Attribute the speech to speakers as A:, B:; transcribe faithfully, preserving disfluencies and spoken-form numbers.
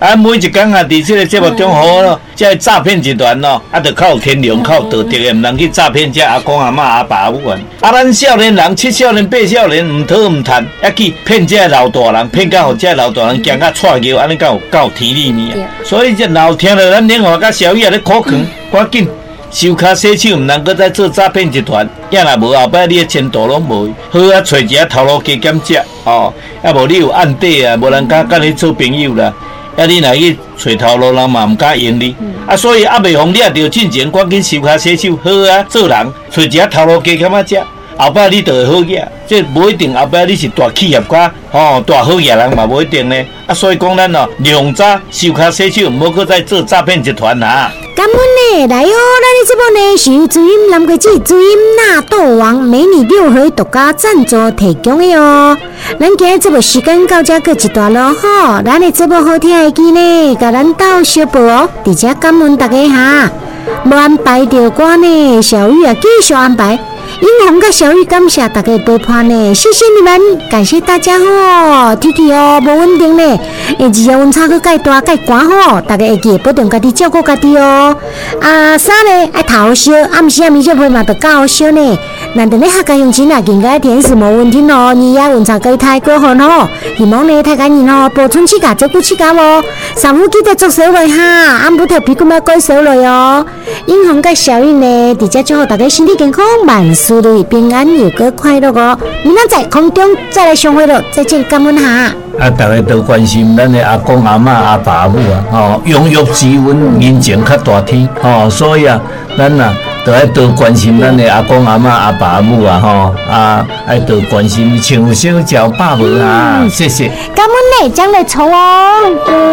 A: 啊，每一工啊，伫这个节目中好咯，这诈骗集团咯，啊，着靠天良、靠道德的，唔通去诈骗这阿公阿嬷阿爸阿母啊。啊，咱少年人、七少年、八少年，唔讨唔趁，还去骗这老大人，骗到互这老大人惊甲踹尿，安尼才有够天理呢。所以这老听了咱领导甲小雨啊咧苦劝，赶紧收卡洗手，唔能够再做诈骗集团。要若无后摆你的前途拢无，好啊，找一个头路加减食哦，啊无你有案底啊，无人敢甲你做朋友啦。啊，你若去找头路，人嘛唔敢用你。嗯、啊，所以啊，未妨你也着进前赶紧收卡洗手，好啊，做人找一个头路加减啊食。后摆你就会好嘢，这无一定后摆你是大企业家，吼、哦、大好嘢人嘛无一定呢。啊，所以讲咱哦，量早收卡洗手，唔好搁再做诈骗集团啦。
B: 感恩呢，来哦，咱的节目呢是由主音南国际主音纳豆王美女六合独家赞助提供的哦。咱今日节目时间到这个一段落吼，咱的节目好听的记呢，甲咱到小报哦，伫这感恩大家哈。无安排着歌呢，小雨啊继续安排。英红跟小雨感谢大家陪伴呢，谢谢你们，感谢大家吼。天气哦无稳定呢，二日温差搁介大介寒吼，大家会记得保重家己，照顾家己哦。啊，衫呢爱头好烧，暗时啊面色配嘛得较好烧呢。难得呢客家乡亲啊，更加天时无问题哦，二日温差该太过寒吼，希望呢大家人哦保存自家，照顾自家哦。三夫记得做手累哈，暗不头皮骨要改手累哦。英红跟小雨呢，伫遮祝福大家身体健康，万事如意，平安又个快乐哦！明仔在空中再来相会咯，再见，感恩哈！
A: 啊，大家都关心咱的阿公阿嬷、阿爸阿母啊，吼、哦，养育之恩，人情较大天，吼、哦，所以啊，咱啊，都要多关心咱的阿公阿嬷、阿爸阿母啊，吼、哦，啊，爱多关心，像小鸟、百无啊，谢谢。
B: 感恩呢，奖励错哦。